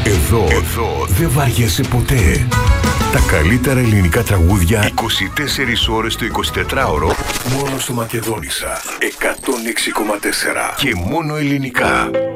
Εδώ δεν βαριέσαι ποτέ. Τα καλύτερα ελληνικά τραγούδια 24 ώρες το 24ωρο μόνο στο Μακεδόνισσα 106,4 και μόνο ελληνικά.